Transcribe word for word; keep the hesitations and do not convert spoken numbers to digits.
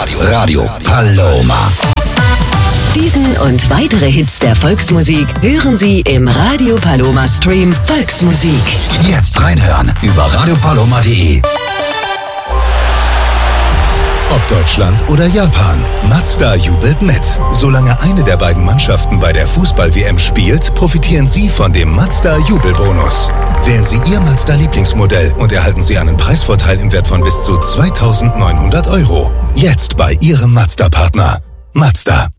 Radio, Radio Paloma. Diesen und weitere Hits der Volksmusik hören Sie im Radio Paloma Stream Volksmusik. Jetzt reinhören über radio paloma punkt de. Ob Deutschland oder Japan, Mazda jubelt mit. Solange eine der beiden Mannschaften bei der Fußball-W M spielt, profitieren Sie von dem Mazda-Jubelbonus. Wählen Sie Ihr Mazda-Lieblingsmodell und erhalten Sie einen Preisvorteil im Wert von bis zu zweitausendneunhundert Euro. Jetzt bei Ihrem Mazda-Partner. Mazda.